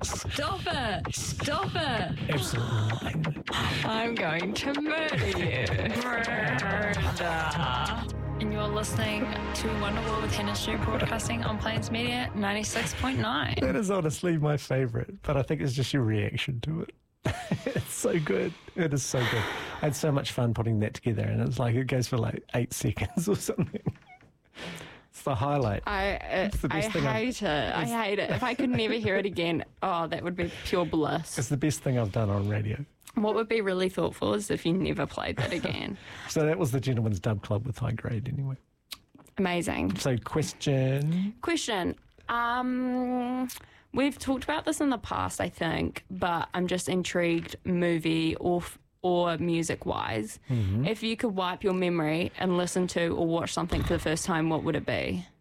Stop it! Stop it! Absolutely not, Amy. I'm going to murder you. Murder. And you're listening to Wonderwall with Hennessy Broadcasting on Plains Media 96.9. That is honestly my favourite, but I think it's just your reaction to it. It's so good. It is so good. I had so much fun putting that together, and it's like it goes for like 8 seconds or something. It's the highlight. It's the best thing hate it. I hate it. If I could never hear it again, that would be pure bliss. It's the best thing I've done on radio. What would be really thoughtful is if you never played that again. So that was the Gentleman's Dub Club with High Grade anyway. Amazing. So question. We've talked about this in the past, I think, but I'm just intrigued movie or music-wise. Mm-hmm. If you could wipe your memory and listen to or watch something for the first time, what would it be?